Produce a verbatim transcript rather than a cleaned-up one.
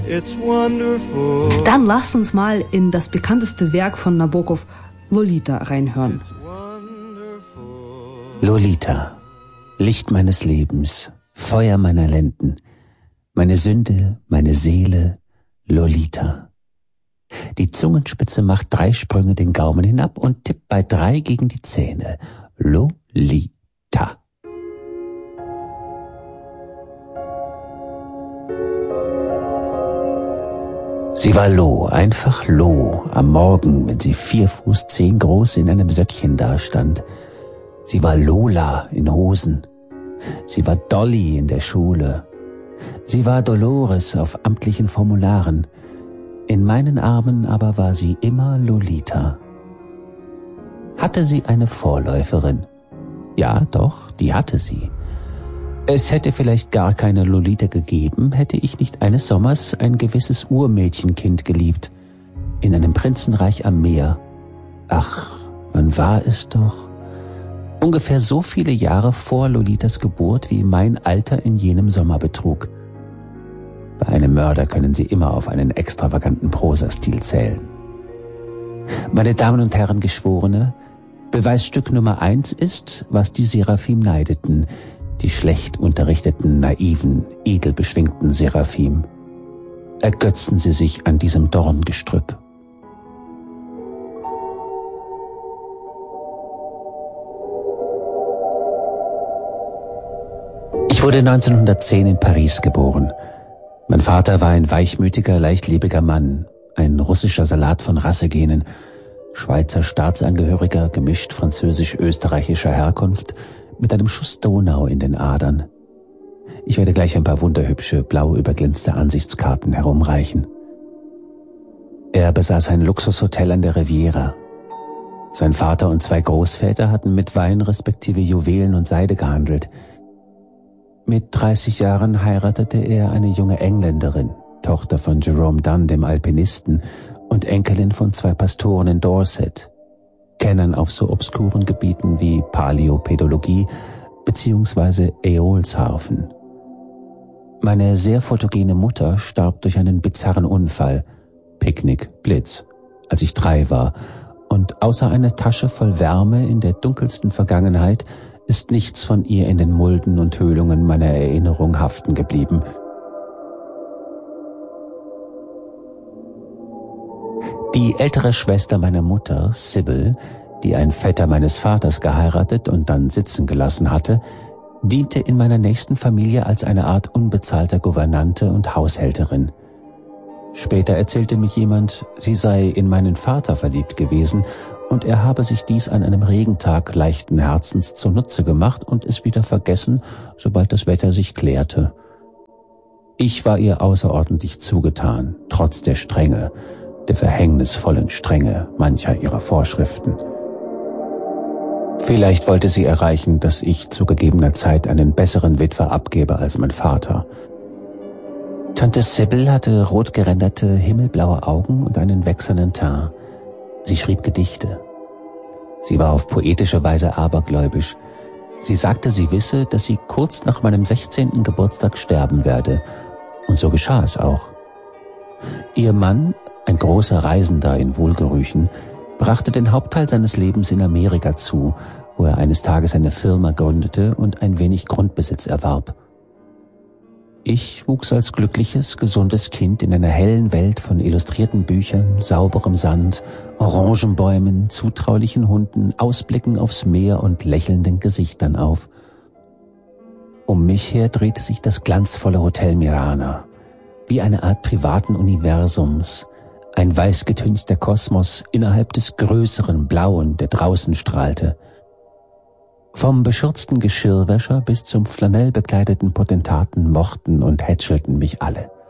It's wonderful. Dann lasst uns mal in das bekannteste Werk von Nabokov, Lolita, reinhören. Lolita, Licht meines Lebens, Feuer meiner Lenden, meine Sünde, meine Seele, Lolita. Die Zungenspitze macht drei Sprünge den Gaumen hinab und tippt bei drei gegen die Zähne. Lolita. Sie war Lo, einfach Lo, am Morgen, wenn sie vier Fuß zehn groß in einem Söckchen dastand. Sie war Lola in Hosen. Sie war Dolly in der Schule. Sie war Dolores auf amtlichen Formularen. In meinen Armen aber war sie immer Lolita. Hatte sie eine Vorläuferin? Ja, doch, die hatte sie. Es hätte vielleicht gar keine Lolita gegeben, hätte ich nicht eines Sommers ein gewisses Urmädchenkind geliebt, in einem Prinzenreich am Meer. Ach, wann war es doch? Ungefähr so viele Jahre vor Lolitas Geburt, wie mein Alter in jenem Sommer betrug. Bei einem Mörder können Sie immer auf einen extravaganten Prosastil zählen. Meine Damen und Herren Geschworene, Beweisstück Nummer eins ist, was die Seraphim neideten, die schlecht unterrichteten, naiven, edel beschwingten Seraphim. Ergötzen Sie sich an diesem Dorngestrüpp. Ich wurde neunzehnhundertzehn in Paris geboren. Mein Vater war ein weichmütiger, leichtlebiger Mann, ein russischer Salat von Rassegenen, Schweizer Staatsangehöriger, gemischt französisch-österreichischer Herkunft, mit einem Schuss Donau in den Adern. Ich werde gleich ein paar wunderhübsche, blau überglänzte Ansichtskarten herumreichen. Er besaß ein Luxushotel an der Riviera. Sein Vater und zwei Großväter hatten mit Wein respektive Juwelen und Seide gehandelt. Mit dreißig Jahren heiratete er eine junge Engländerin, Tochter von Jerome Dunn, dem Alpinisten, und Enkelin von zwei Pastoren in Dorset, Kennern auf so obskuren Gebieten wie Paläopedologie bzw. Äolsharfen. Meine sehr photogene Mutter starb durch einen bizarren Unfall, Picknick, Blitz, als ich drei war, und außer einer Tasche voll Wärme in der dunkelsten Vergangenheit ist nichts von ihr in den Mulden und Höhlungen meiner Erinnerung haften geblieben. Die ältere Schwester meiner Mutter, Sybil, die ein Vetter meines Vaters geheiratet und dann sitzen gelassen hatte, diente in meiner nächsten Familie als eine Art unbezahlter Gouvernante und Haushälterin. Später erzählte mich jemand, sie sei in meinen Vater verliebt gewesen und er habe sich dies an einem Regentag leichten Herzens zunutze gemacht und es wieder vergessen, sobald das Wetter sich klärte. Ich war ihr außerordentlich zugetan, trotz der Strenge, der verhängnisvollen Strenge mancher ihrer Vorschriften. Vielleicht wollte sie erreichen, dass ich zu gegebener Zeit einen besseren Witwer abgebe als mein Vater. Tante Sybil hatte rotgeränderte, himmelblaue Augen und einen wechselnden Teint. Sie schrieb Gedichte. Sie war auf poetische Weise abergläubisch. Sie sagte, sie wisse, dass sie kurz nach meinem sechzehnten Geburtstag sterben werde. Und so geschah es auch. Ihr Mann, ein großer Reisender in Wohlgerüchen, brachte den Hauptteil seines Lebens in Amerika zu, wo er eines Tages eine Firma gründete und ein wenig Grundbesitz erwarb. Ich wuchs als glückliches, gesundes Kind in einer hellen Welt von illustrierten Büchern, sauberem Sand, Orangenbäumen, zutraulichen Hunden, Ausblicken aufs Meer und lächelnden Gesichtern auf. Um mich her drehte sich das glanzvolle Hotel Mirana, wie eine Art privaten Universums, ein weißgetünchter Kosmos innerhalb des größeren Blauen, der draußen strahlte. Vom beschürzten Geschirrwäscher bis zum flanellbekleideten Potentaten mochten und hätschelten mich alle.